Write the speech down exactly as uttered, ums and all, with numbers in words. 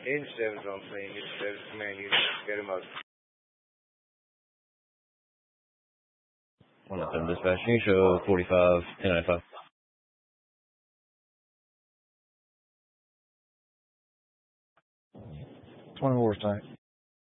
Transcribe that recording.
In seven on plane, it's seven command unit, get him up. one oh seven dispatch, can you show forty-five, ten ninety-five? twenty-four tank.